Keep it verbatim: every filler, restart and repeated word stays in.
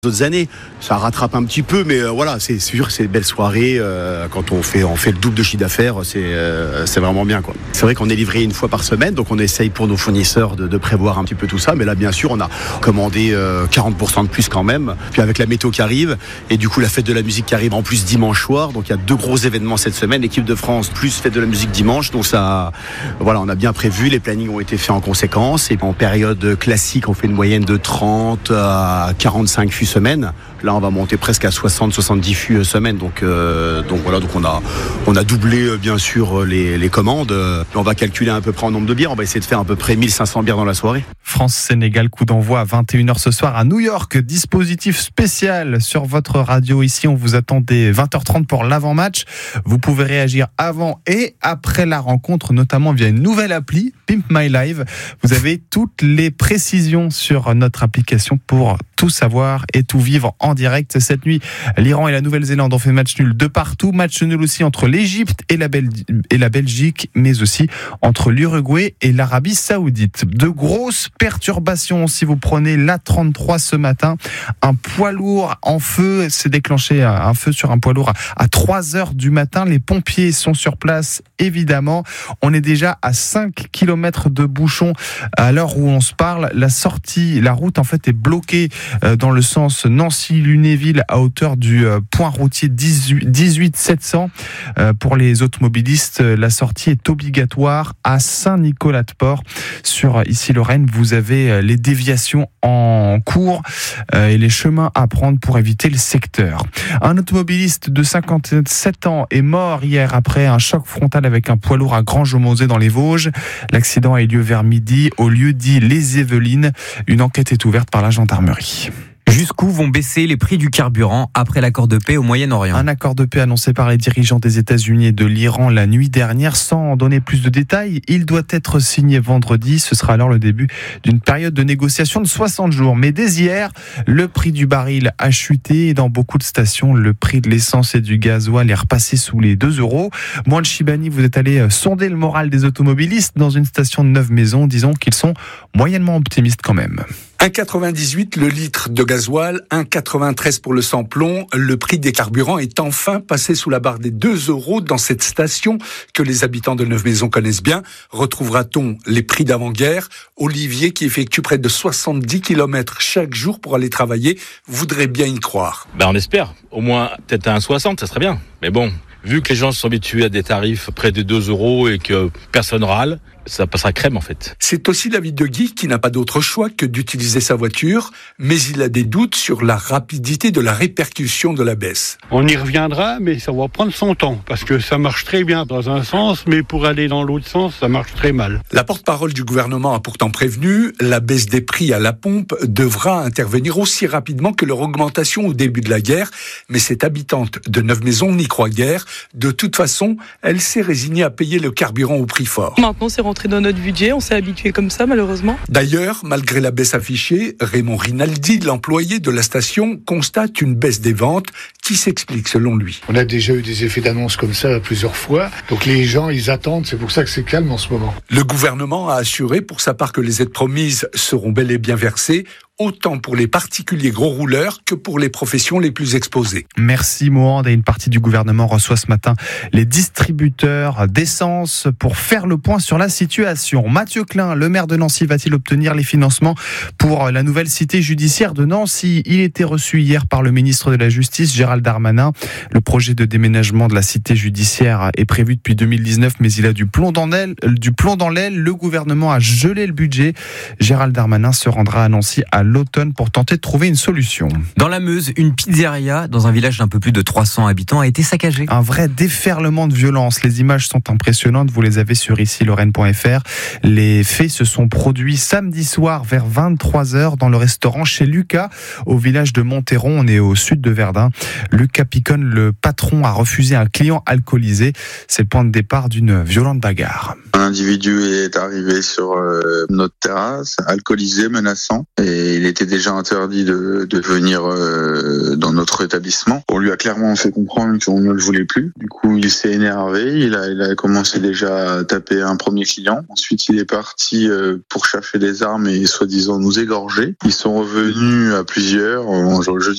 d'autres années. Ça rattrape un petit peu, mais euh, voilà, c'est sûr que c'est une belle soirée. Euh, quand on fait, on fait le double de chiffre d'affaires, c'est, euh, c'est vraiment bien, quoi. C'est vrai qu'on est livré une fois par semaine, donc on essaye pour nos fournisseurs de, de prévoir un petit peu tout ça. Mais là, bien sûr, on a commandé euh, quarante pour cent de plus quand même. Puis avec la météo qui arrive, et du coup la fête de la musique qui arrive en plus dimanche soir. Donc il y a deux gros événements cette semaine, l'équipe de France plus fête de la musique dimanche. Donc ça, voilà, on a bien prévu. Les plannings ont été faits en conséquence. Et en période classique, on fait une moyenne de trente à quarante-cinq fûts semaine. Là, on va monter presque à soixante à soixante-dix fûts semaine. Donc, euh, donc voilà, donc on a, on a doublé euh, bien sûr les, les commandes. Euh, on va calculer à peu près en nombre de bières. On va essayer de faire à peu près mille cinq cents bières dans la soirée. France-Sénégal, coup d'envoi à vingt et une heures ce soir à New York. Dispositif spécial sur votre radio ici. On vous attend dès vingt heures trente pour l'avant-match. Vous pouvez réagir avant et après la rencontre, notamment via une nouvelle appli, Pimp My Live. Vous avez toutes les précisions sur notre application pour tout savoir et tout vivre en direct. Cette nuit, l'Iran et la Nouvelle-Zélande ont fait match nul de partout. Match nul aussi entre l'Égypte et la, Bel- et la Belgique, mais aussi entre l'Uruguay et l'Arabie Saoudite. De grosses perturbations si vous prenez l'A trente-trois ce matin. Un poids lourd en feu s'est déclenché, un feu sur un poids lourd à trois heures du matin. Les pompiers sont sur place, évidemment. On est déjà à cinq kilomètres de bouchons à l'heure où on se parle. La sortie, la route en fait est bloquée dans le sens Nancy-Lunéville à hauteur du point routier dix-huit sept cents. Pour les automobilistes, la sortie est obligatoire à Saint-Nicolas-de-Port. Sur Issy-Lorraine, vous avez les déviations en cours et les chemins à prendre pour éviter le secteur. Un automobiliste de cinquante-sept ans est mort hier après un choc frontal avec un poids lourd à Granges-au-Mosée dans les Vosges. L'accident a eu lieu vers midi au lieu dit Les Yvelines. Une enquête est ouverte par la gendarmerie. Jusqu'où vont baisser les prix du carburant après l'accord de paix au Moyen-Orient ? Un accord de paix annoncé par les dirigeants des États-Unis et de l'Iran la nuit dernière. Sans en donner plus de détails, il doit être signé vendredi. Ce sera alors le début d'une période de négociation de soixante jours. Mais dès hier, le prix du baril a chuté et dans beaucoup de stations, le prix de l'essence et du gasoil est repassé sous les deux euros. Moine Chibani, vous êtes allé sonder le moral des automobilistes dans une station de Neuve-Maisons. Disons qu'ils sont moyennement optimistes quand même. un virgule quatre-vingt-dix-huit le litre de gasoil, un virgule quatre-vingt-treize pour le sans-plomb. Le prix des carburants est enfin passé sous la barre des deux euros dans cette station que les habitants de Neuve-Maisons connaissent bien. Retrouvera-t-on les prix d'avant-guerre ? Olivier, qui effectue près de soixante-dix kilomètres chaque jour pour aller travailler, voudrait bien y croire. Ben on espère. Au moins, peut-être à un virgule soixante, ça serait bien. Mais bon, vu que les gens sont habitués à des tarifs près de deux euros et que personne râle, ça passera crème en fait. C'est aussi l'avis de Guy qui n'a pas d'autre choix que d'utiliser sa voiture, mais il a des doutes sur la rapidité de la répercussion de la baisse. On y reviendra, mais ça va prendre son temps, parce que ça marche très bien dans un sens, mais pour aller dans l'autre sens, ça marche très mal. La porte-parole du gouvernement a pourtant prévenu, la baisse des prix à la pompe devra intervenir aussi rapidement que leur augmentation au début de la guerre, mais cette habitante de Neuve-Maisons n'y croit guère. De toute façon, elle s'est résignée à payer le carburant au prix fort. Maintenant, c'est rentré dans notre budget, on s'est habitué comme ça malheureusement. D'ailleurs, malgré la baisse affichée, Raymond Rinaldi, l'employé de la station, constate une baisse des ventes qui s'explique selon lui. On a déjà eu des effets d'annonce comme ça plusieurs fois, donc les gens ils attendent, c'est pour ça que c'est calme en ce moment. Le gouvernement a assuré pour sa part que les aides promises seront bel et bien versées, autant pour les particuliers gros rouleurs que pour les professions les plus exposées. Merci Mohand. Et une partie du gouvernement reçoit ce matin les distributeurs d'essence pour faire le point sur la situation. Mathieu Klein, le maire de Nancy, va-t-il obtenir les financements pour la nouvelle cité judiciaire de Nancy ? Il était reçu hier par le ministre de la Justice, Gérald Darmanin. Le projet de déménagement de la cité judiciaire est prévu depuis deux mille dix-neuf, mais il a du plomb dans l'aile. Du plomb dans l'aile. Le gouvernement a gelé le budget. Gérald Darmanin se rendra à Nancy à l'automne pour tenter de trouver une solution. Dans la Meuse, une pizzeria dans un village d'un peu plus de trois cents habitants a été saccagée. Un vrai déferlement de violence. Les images sont impressionnantes. Vous les avez sur ici lorraine point f r. Les faits se sont produits samedi soir vers vingt-trois heures dans le restaurant chez Lucas au village de Monteron. On est au sud de Verdun. Lucas Picone, le patron, a refusé un client alcoolisé. C'est le point de départ d'une violente bagarre. Un individu est arrivé sur euh, notre terrasse, alcoolisé, menaçant, et et il était déjà interdit de, de venir euh, dans notre établissement. On lui a clairement fait comprendre qu'on ne le voulait plus. Du coup, il s'est énervé, il a, il a commencé déjà à taper un premier client. Ensuite, il est parti euh, pour chercher des armes et soi-disant nous égorger. Ils sont revenus à plusieurs. Je, je